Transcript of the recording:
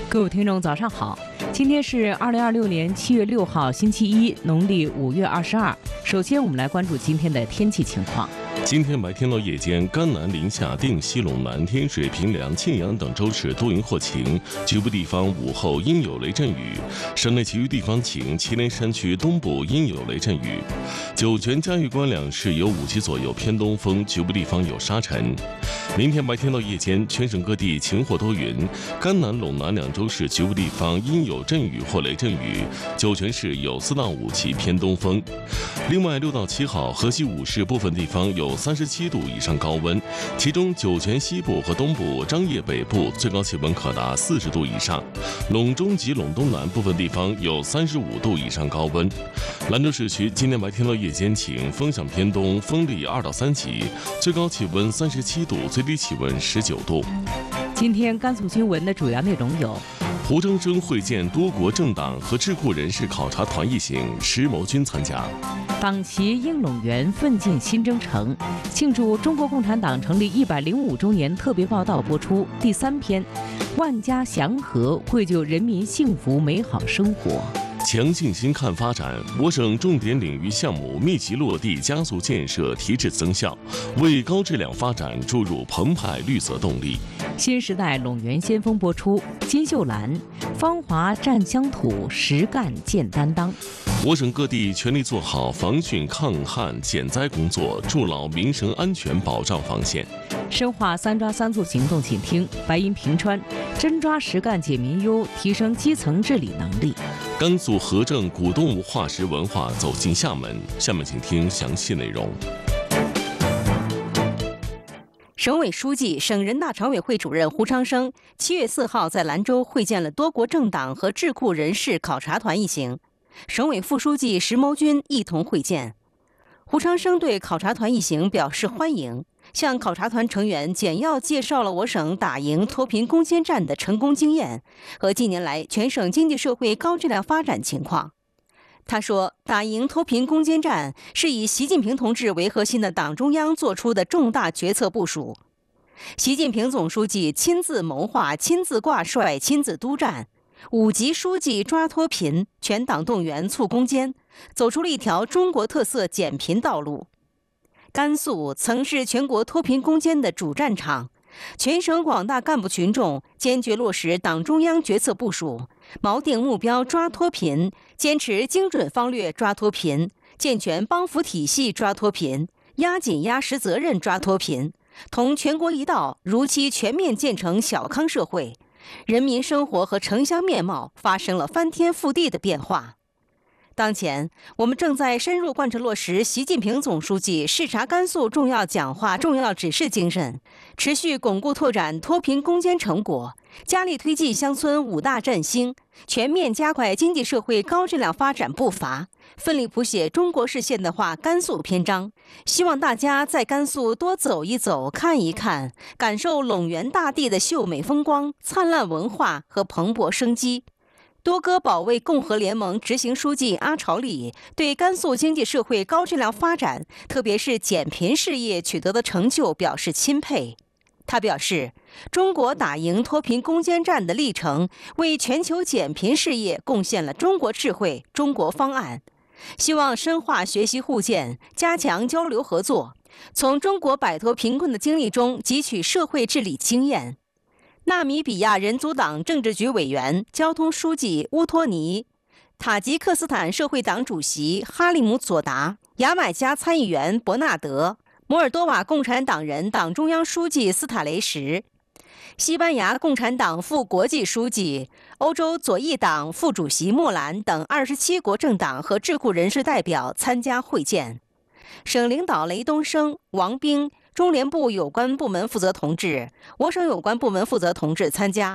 各位听众早上好，今天是2026年7月6号星期一，农历5月22。首先我们来关注今天的天气情况。 今天白天到夜间，甘南、临夏、定西、陇南、天水、平凉、庆阳等州市多云或晴，局部地方午后阴有雷阵雨。省内其余地方晴，祁连山区东部阴有雷阵雨。酒泉、嘉峪关两市有5级左右偏东风，局部地方有沙尘。明天白天到夜间，全省各地晴或多云，甘南、陇南两州市局部地方阴有阵雨或雷阵雨，酒泉市有4到5级偏东风。另外，6到7号，河西5市部分地方有37度以上高温，其中酒泉西部和东部、张掖北部最高气温可达40度以上，陇中及陇东南部分地方有35度以上高温。兰州市区今天白天到夜间晴，风向偏东，风力2到3级，最高气温37度，最低气温19度。 今天甘肃新闻的主要内容有： 胡征生会见多国政党和智库人士考察团一行，石谋军参加； 党旗应陇原奋进新征程，庆祝中国共产党成立105周年特别报道播出第3篇，万家祥和，绘就人民幸福美好生活。 强信心看发展，我省重点领域项目密集落地，加速建设，提质增效，为高质量发展注入澎湃绿色动力。 新时代陇原先锋播出，金秀兰，芳华占乡土，实干见担当。 我省各地全力做好防汛抗旱减灾工作，筑牢民生安全保障防线。 深化3抓3做行动，请听白银平川，真抓实干解民忧，提升基层治理能力。 甘肃和正古动物化石文化走进厦门，下面请听详细内容。 省委书记、省人大常委会主任胡昌生7月4号在兰州会见了多国政党和智库人士考察团一行，省委副书记石谋军一同会见。胡昌生对考察团一行表示欢迎，向考察团成员简要介绍了我省打赢脱贫攻坚战的成功经验和近年来全省经济社会高质量发展情况。他说，打赢脱贫攻坚战是以习近平同志为核心的党中央作出的重大决策部署。习近平总书记亲自谋划、亲自挂帅、亲自督战，5级书记抓脱贫，全党动员促攻坚，走出了一条中国特色减贫道路。甘肃曾是全国脱贫攻坚的主战场，全省广大干部群众坚决落实党中央决策部署，锚定目标抓脱贫，坚持精准方略抓脱贫，健全帮扶体系抓脱贫，压紧压实责任抓脱贫，同全国一道如期全面建成小康社会，人民生活和城乡面貌发生了翻天覆地的变化。当前，我们正在深入贯彻落实习近平总书记视察甘肃重要讲话、重要指示精神，持续巩固拓展脱贫攻坚成果，加力推进乡村5大振兴，全面加快经济社会高质量发展步伐，奋力谱写中国式现代化甘肃篇章。希望大家在甘肃多走一走、看一看，感受陇原大地的秀美风光、灿烂文化和蓬勃生机。多哥保卫共和联盟执行书记阿朝礼对甘肃经济社会高质量发展，特别是减贫事业取得的成就表示钦佩。他表示，中国打赢脱贫攻坚战的历程，为全球减贫事业贡献了中国智慧、中国方案。希望深化学习互鉴，加强交流合作，从中国摆脱贫困的经历中汲取社会治理经验。纳米比亚人族党政治局委员、交通书记乌托尼，塔吉克斯坦社会党主席哈利姆佐达，牙买加参议员伯纳德，摩尔多瓦共产党人党中央书记斯塔雷什，西班牙共产党副国际书记、欧洲左翼党副主席莫兰等27国政党和智库人士代表参加会见。省领导雷东升、王兵、中联部有关部门负责同志、我省有关部门负责同志参加。